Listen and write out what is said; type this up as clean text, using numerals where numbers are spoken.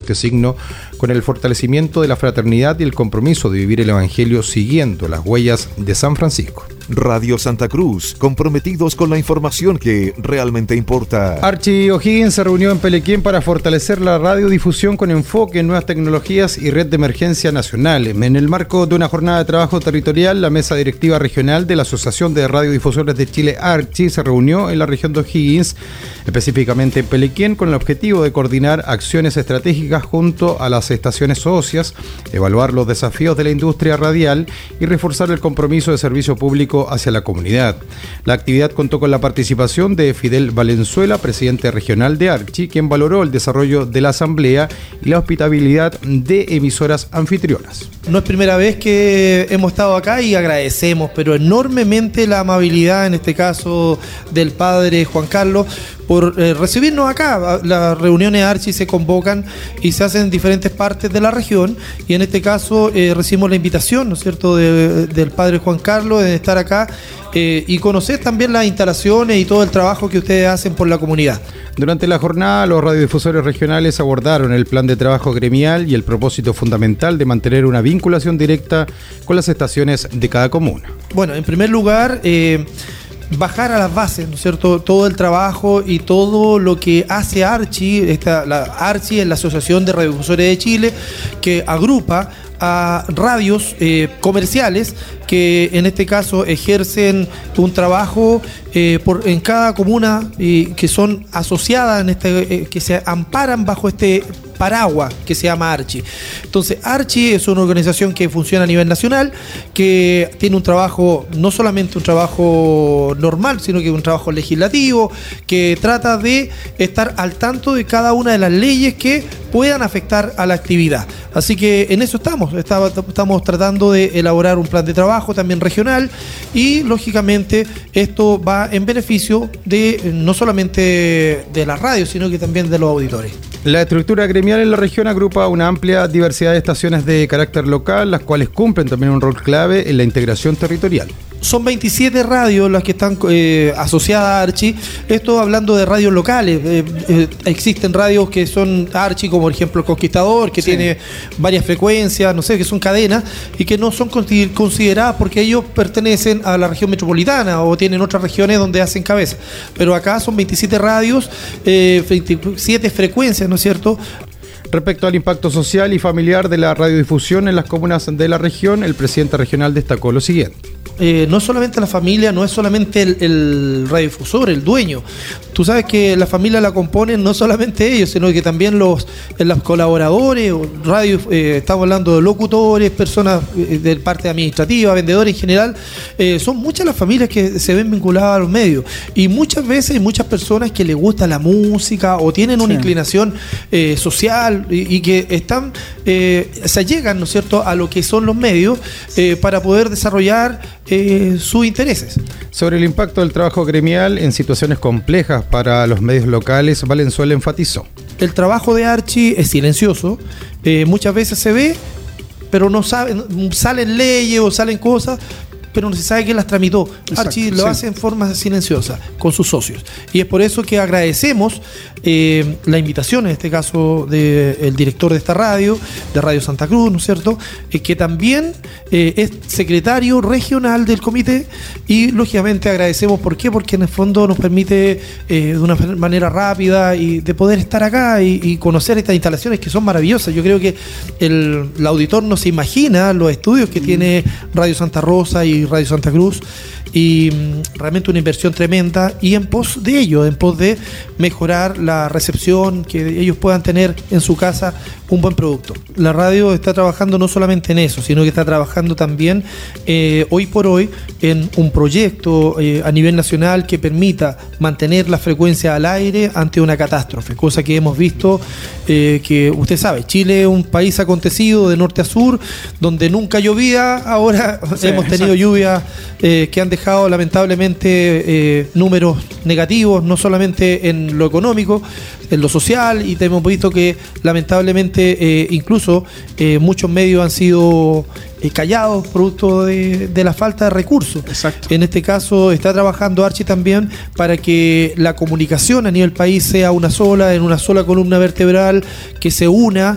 este signo con el fortalecimiento de la fraternidad y el compromiso de vivir el Evangelio siguiendo las huellas de San Francisco. Radio Santa Cruz, comprometidos con la información que realmente importa. Archie O'Higgins se reunió en Pelequén para fortalecer la radiodifusión con enfoque en nuevas tecnologías y red de emergencia nacional. En el marco de una jornada de trabajo territorial, la mesa directiva regional de la Asociación de Radiodifusores de Chile, Archi, se reunió en la región de O'Higgins, específicamente en Pelequén, con el objetivo de coordinar acciones estratégicas junto a las estaciones socias, evaluar los desafíos de la industria radial y reforzar el compromiso de servicio público hacia la comunidad. La actividad contó con la participación de Fidel Valenzuela, presidente regional de Archi, quien valoró el desarrollo de la asamblea y la hospitabilidad de emisoras anfitrionas. No es primera vez que hemos estado acá y agradecemos, pero enormemente la amabilidad, en este caso del padre Juan Carlos, por recibirnos acá. Las reuniones Archi se convocan y se hacen en diferentes partes de la región, y en este caso recibimos la invitación, ¿no es cierto?, del padre Juan Carlos de estar acá y conocer también las instalaciones y todo el trabajo que ustedes hacen por la comunidad. Durante la jornada, los radiodifusores regionales abordaron el plan de trabajo gremial y el propósito fundamental de mantener una vinculación directa con las estaciones de cada comuna. Bueno, en primer lugar, bajar a las bases, ¿no es cierto?, todo el trabajo y todo lo que hace Archi. Archi es la Asociación de Radiodifusores de Chile, que agrupa a radios comerciales que en este caso ejercen un trabajo en cada comuna que son asociadas que se amparan bajo este paraguas que se llama Archi. Entonces, Archi es una organización que funciona a nivel nacional, que tiene un trabajo, no solamente un trabajo normal, sino que un trabajo legislativo, que trata de estar al tanto de cada una de las leyes que puedan afectar a la actividad. Así que en eso estamos tratando de elaborar un plan de trabajo también regional, y lógicamente esto va en beneficio de no solamente de la radio, sino que también de los auditores. La estructura gremial en la región agrupa una amplia diversidad de estaciones de carácter local, las cuales cumplen también un rol clave en la integración territorial. Son 27 radios las que están asociadas a Archi. Esto hablando de radios locales. Existen radios que son Archi, como por ejemplo El Conquistador, que tiene varias frecuencias, no sé, que son cadenas y que no son consideradas porque ellos pertenecen a la región metropolitana o tienen otras regiones donde hacen cabeza. Pero acá son 27 radios, 27 frecuencias, ¿no es cierto? Respecto al impacto social y familiar de la radiodifusión en las comunas de la región, el presidente regional destacó lo siguiente. No es solamente la familia, no es solamente el radiodifusor, el dueño. Tú sabes que la familia la componen no solamente ellos, sino que también los colaboradores, estamos hablando de locutores, personas de parte administrativa, vendedores en general. Son muchas las familias que se ven vinculadas a los medios, y muchas veces hay muchas personas que les gusta la música o tienen una inclinación social y que se allegan, ¿no es cierto?, a lo que son los medios para poder desarrollar sus intereses. Sobre el impacto del trabajo gremial en situaciones complejas para los medios locales, Valenzuela enfatizó. El trabajo de Archi es silencioso, muchas veces se ve, pero no salen leyes o salen cosas, pero no se sabe quién las tramitó. Exacto, Archi lo hace en forma silenciosa con sus socios, y es por eso que agradecemos la invitación, en este caso del director de esta radio, de Radio Santa Cruz, ¿no es cierto?, que también es secretario regional del comité, y lógicamente agradecemos. ¿Por qué? Porque en el fondo nos permite de una manera rápida y de poder estar acá y conocer estas instalaciones que son maravillosas. Yo creo que el auditor no se imagina los estudios que tiene Radio Santa Rosa y Radio Santa Cruz, y realmente una inversión tremenda, y en pos de ello, en pos de mejorar la recepción, que ellos puedan tener en su casa un buen producto. La radio está trabajando no solamente en eso, sino que está trabajando también hoy por hoy en un proyecto a nivel nacional que permita mantener la frecuencia al aire ante una catástrofe, cosa que hemos visto que usted sabe, Chile es un país acontecido de norte a sur, donde nunca llovía. Ahora hemos tenido lluvias que han dejado lamentablemente números negativos, no solamente en lo económico, en lo social, y hemos visto que lamentablemente incluso muchos medios han sido callados producto de la falta de recursos. Exacto. En este caso está trabajando Archi también para que la comunicación a nivel país sea una sola, en una sola columna vertebral, que se una